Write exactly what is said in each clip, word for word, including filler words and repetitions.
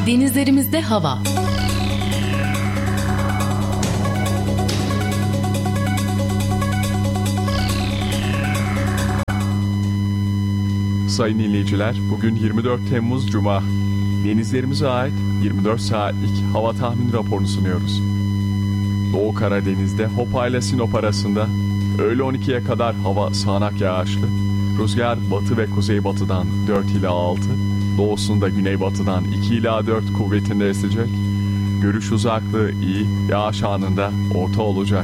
Denizlerimizde hava. Sayın dinleyiciler, bugün yirmi dört Temmuz Cuma. Denizlerimize ait yirmi dört saatlik hava tahmin raporunu sunuyoruz. Doğu Karadeniz'de Hopa ile Sinop arasında öğle on ikiye kadar hava sağanak yağışlı. Rüzgar batı ve kuzeybatıdan dört ila altı, doğusunda güneybatıdan iki ila dört kuvvetinde esecek. Görüş uzaklığı iyi, yağış anında orta olacak.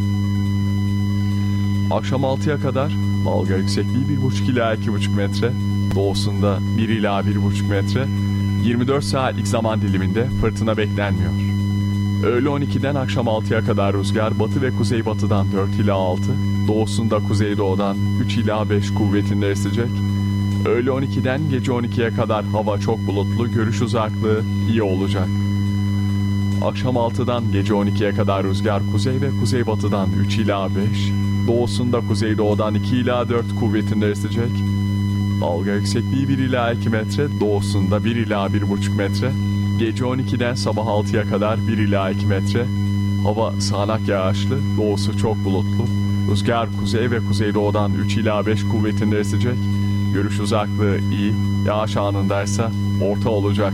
Akşam altıya kadar dalga yüksekliği bir buçuk ila iki buçuk metre, doğusunda bir ila bir buçuk metre, yirmi dört saatlik zaman diliminde fırtına beklenmiyor. Öğle on ikiden akşam altıya kadar rüzgar batı ve kuzeybatıdan dört ila altı, doğusunda kuzeydoğudan üç ila beş kuvvetinde esecek. Öğle on ikiden gece on ikiye kadar hava çok bulutlu, görüş uzaklığı iyi olacak. Akşam altıdan gece on ikiye kadar rüzgar kuzey ve kuzeybatıdan üç ila beş, doğusunda kuzeydoğudan iki ila dört kuvvetinde esecek. Dalga yüksekliği bir ila iki metre, doğusunda bir ila bir buçuk metre. Gece on ikiden sabah altıya kadar bir ila iki metre. Hava sağanak yağışlı, doğusu çok bulutlu. Rüzgar kuzey ve kuzeydoğudan üç ila beş kuvvetinde esecek. Görüş uzaklığı iyi, yağış anındaysa orta olacak.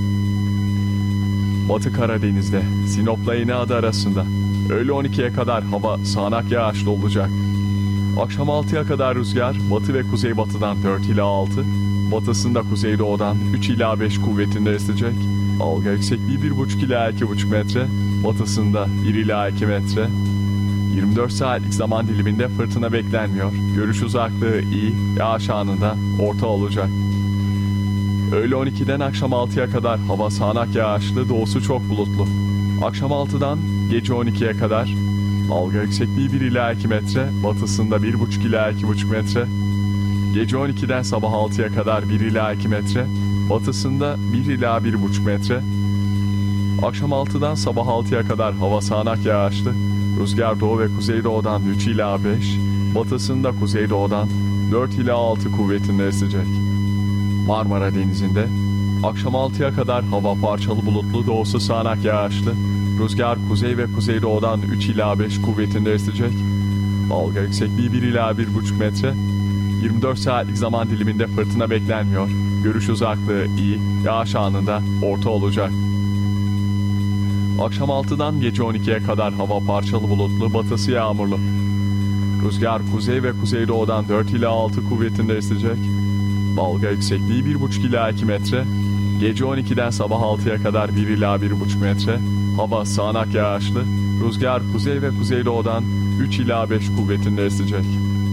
Batı Karadeniz'de Sinop'la İnegöl arasında öğle on ikiye kadar hava sağanak yağışlı olacak. Akşam altıya kadar rüzgar batı ve kuzeybatıdan dört ila altı, batısında kuzeydoğudan üç ila beş kuvvetinde esecek. Dalga yüksekliği bir buçuk ila iki buçuk metre, batısında bir ila iki metre. yirmi dört saatlik zaman diliminde fırtına beklenmiyor. Görüş uzaklığı iyi, yağış anında orta olacak. Öğle on ikiden akşam altıya kadar hava sağanak yağışlı, doğusu çok bulutlu. Akşam altıdan gece on ikiye kadar dalga yüksekliği bir ila iki metre, batısında bir buçuk ila iki buçuk metre. Gece on ikiden sabah altıya kadar bir ila iki metre, batısında bir ila bir buçuk metre. Akşam altıdan sabah altıya kadar hava sağanak yağışlı. Rüzgar doğu ve kuzeydoğudan üç ila beş, batısında kuzeydoğudan dört ila altı kuvvetinde esecek. Marmara Denizi'nde akşam altıya kadar hava parçalı bulutlu, doğusu sağanak yağışlı. Rüzgar kuzey ve kuzeydoğudan üç ila beş kuvvetinde esecek. Dalga yüksekliği bir ila bir buçuk metre. yirmi dört saatlik zaman diliminde fırtına beklenmiyor. Görüş uzaklığı iyi, yağış anında orta olacak. Akşam altıdan gece on ikiye kadar hava parçalı bulutlu, batısı yağmurlu. Rüzgar kuzey ve kuzeydoğudan dört ila altı kuvvetinde esecek. Dalga yüksekliği bir buçuk ila iki metre. Gece on ikiden sabah altıya kadar bir ila bir buçuk metre. Hava sağanak yağışlı. Rüzgar kuzey ve kuzeydoğudan üç ila beş kuvvetinde esecek.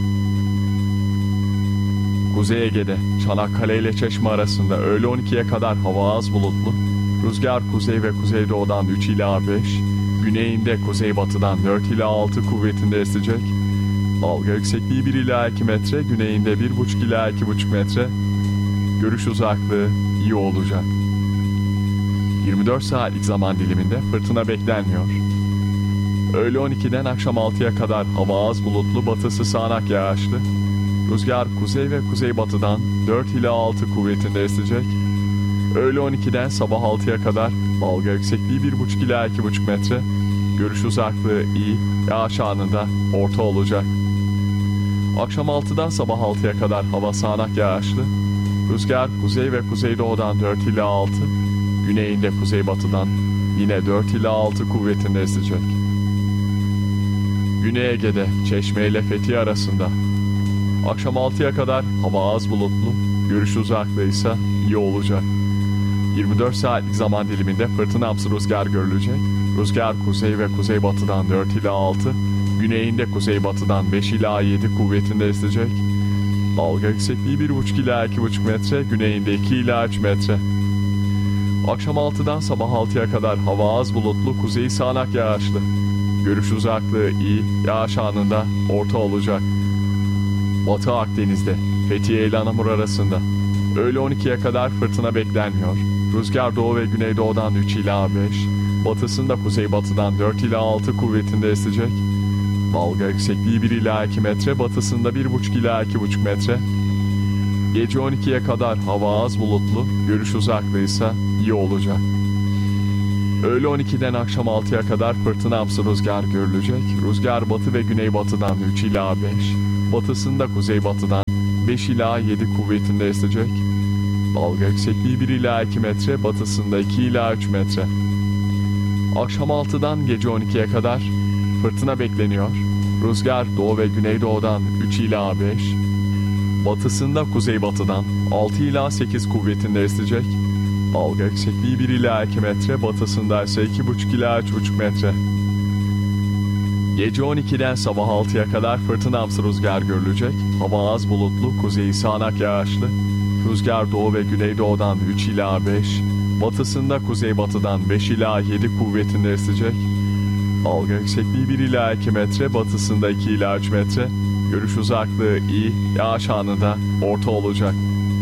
Kuzey Ege'de Çanakkale ile Çeşme arasında öğle on ikiye kadar hava az bulutlu. Rüzgar kuzey ve kuzeydoğudan üç ila beş, güneyinde kuzeybatıdan dört ila altı kuvvetinde esecek. Dalga yüksekliği bir ila iki metre, güneyinde bir buçuk ila iki buçuk metre. Görüş uzaklığı iyi olacak. yirmi dört saatlik zaman diliminde fırtına beklenmiyor. Öğle on ikiden akşam altıya kadar hava az bulutlu, batısı sağanak yağışlı. Rüzgar kuzey ve kuzeybatıdan dört ila altı kuvvetinde esecek. Öğle on ikiden sabah altıya kadar dalga yüksekliği bir buçuk ila iki buçuk metre. Görüş uzaklığı iyi, yağış anında orta olacak. Akşam altıdan sabah altıya kadar hava sağanak yağışlı. Rüzgar kuzey ve kuzeydoğudan dört ila altı, güneyinde kuzeybatıdan yine dört ila altı kuvvetinde esecek. Güney Ege'de Çeşme ile Fethiye arasında akşam altıya kadar hava az bulutlu, görüş uzaklığı ise iyi olacak. yirmi dört saatlik zaman diliminde fırtınamsı rüzgar görülecek. Rüzgar kuzey ve kuzeybatıdan dört ila altı, güneyinde kuzeybatıdan beş ila yedi kuvvetinde esecek. Dalga yüksekliği bir buçuk ila iki buçuk metre, güneyinde iki ila üç metre. Akşam altıdan sabah altıya kadar hava az bulutlu, kuzey sağanak yağışlı. Görüş uzaklığı iyi, yağış anında orta olacak. Batı Akdeniz'de Fethiye ile Anamur arasında öğle on ikiye kadar fırtına beklenmiyor. Rüzgar doğu ve güneydoğudan üç ila beş, batısında kuzeybatıdan dört ila altı kuvvetinde esecek. Dalga yüksekliği bir ila iki metre, batısında bir buçuk ila iki buçuk metre. Gece on ikiye kadar hava az bulutlu, görüş uzaklığı ise iyi olacak. Öğle on ikiden akşam altıya kadar fırtınamsı rüzgar görülecek. Rüzgar batı ve güneybatıdan üç ila beş, batısında kuzeybatıdan beş ila yedi kuvvetinde esecek. Dalga yüksekliği bir ila iki metre, batısında iki ila üç metre. Akşam altıdan gece on ikiye kadar fırtına bekleniyor. Rüzgar doğu ve güneydoğudan üç ila beş, batısında kuzeybatıdan altı ila sekiz kuvvetinde esecek. Dalga yüksekliği bir ila iki metre, batısında ise iki buçuk ila üç buçuk metre. Gece on ikiden sabah altıya kadar fırtınamsı rüzgar görülecek. Hava az bulutlu, kuzeyi sağanak yağışlı. Rüzgar doğu ve güneydoğudan üç ila beş, batısında kuzeybatıdan beş ila yedi kuvvetinde esecek. Dalga yüksekliği bir ila iki metre, batısında iki ila üç metre. Görüş uzaklığı iyi, yağış anında orta olacak.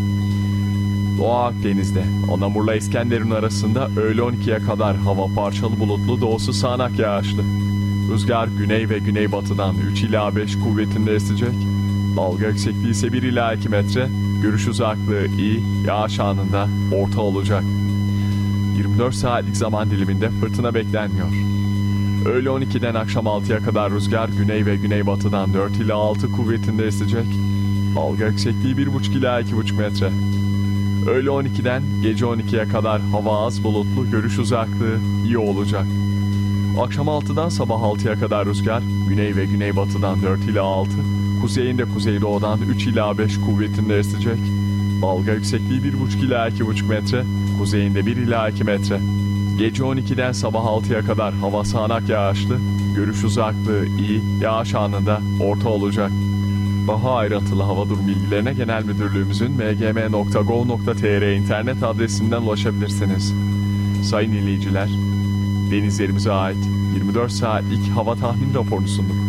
Doğu Akdeniz'de Anamur'la İskenderun arasında öğle on ikiye kadar hava parçalı bulutlu, doğusu sağanak yağışlı. Rüzgar güney ve güneybatıdan üç ila beş kuvvetinde esecek. Dalga yüksekliği ise bir ila iki metre. Görüş uzaklığı iyi, yağış anında orta olacak. yirmi dört saatlik zaman diliminde fırtına beklenmiyor. Öğle on ikiden akşam altıya kadar rüzgar güney ve güneybatıdan dört ila altı kuvvetinde esecek. Dalga yüksekliği bir buçuk ila iki buçuk metre. Öğle on ikiden gece on ikiye kadar hava az bulutlu, görüş uzaklığı iyi olacak. Akşam altıdan sabah altıya kadar rüzgar güney ve güneybatıdan dört ila altı, kuzeyinde kuzeydoğudan üç ila beş kuvvetinde esecek. Dalga yüksekliği bir buçuk ila iki buçuk metre, kuzeyinde bir ila iki metre. Gece on ikiden sabah altıya kadar hava sağanak yağışlı, görüş uzaklığı iyi, yağış anında orta olacak. Daha ayrıntılı hava durum bilgilerine Genel Müdürlüğümüzün m g m nokta gov nokta t r internet adresinden ulaşabilirsiniz. Sayın dinleyiciler, denizlerimize ait yirmi dört saatlik hava tahmin raporunu sunduk.